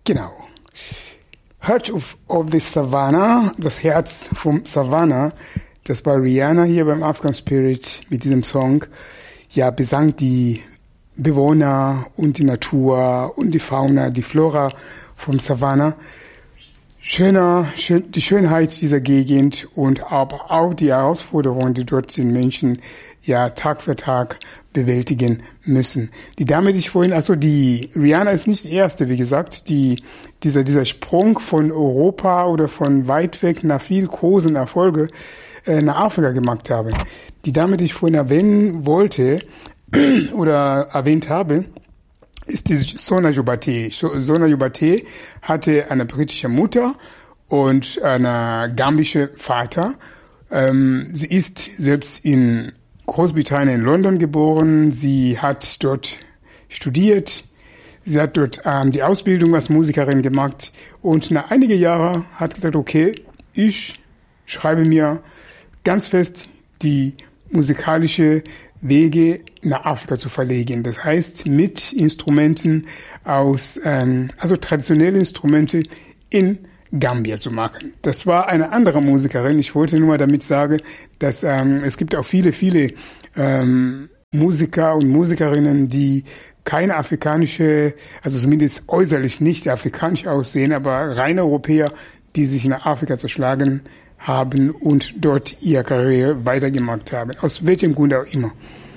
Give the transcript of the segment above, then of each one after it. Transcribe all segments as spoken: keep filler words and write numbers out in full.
Genau. Heart of, of the Savannah, das Herz vom Savannah, das war Rihanna hier beim African Spirit mit diesem Song. Ja, besang die Bewohner und die Natur und die Fauna, die Flora vom Savannah. Schöner, schön, die Schönheit dieser Gegend und aber auch die Herausforderungen, die dort den Menschen ja Tag für Tag bewältigen müssen. Die Dame, die ich vorhin, also die Rihanna ist nicht die erste, wie gesagt, die dieser dieser Sprung von Europa oder von weit weg nach viel großen Erfolge äh, nach Afrika gemacht haben. Die Dame, die ich vorhin erwähnen wollte oder erwähnt habe, ist die Sona Jobate. Sona Jobate hatte eine britische Mutter und einen gambischen Vater. Ähm, sie ist selbst in Großbritannien in London geboren. Sie hat dort studiert. Sie hat dort ähm, die Ausbildung als Musikerin gemacht. Und nach einigen Jahren hat gesagt, okay, ich schreibe mir ganz fest die musikalische Wege nach Afrika zu verlegen. Das heißt, mit Instrumenten aus, ähm, also traditionelle Instrumente in Gambia zu machen. Das war eine andere Musikerin. Ich wollte nur mal damit sagen, dass ähm, es gibt auch viele, viele ähm, Musiker und Musikerinnen, die keine afrikanische, also zumindest äußerlich nicht afrikanisch aussehen, aber reine Europäer, die sich nach Afrika zerschlagen haben und dort ihre Karriere weitergemacht haben. Aus welchem Grund auch immer.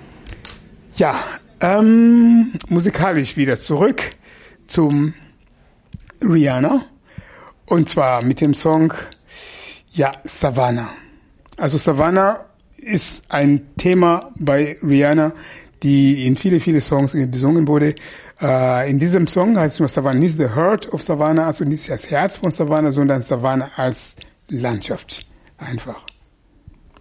Ja, ähm, musikalisch wieder zurück zum Rihanna. Und zwar mit dem Song, ja, Savannah. Also Savannah ist ein Thema bei Rihanna, die in viele, viele Songs besungen wurde. Uh, in diesem Song heißt es nur Savannah, nicht the heart of Savannah, also nicht das Herz von Savannah, sondern Savannah als Landschaft. Einfach.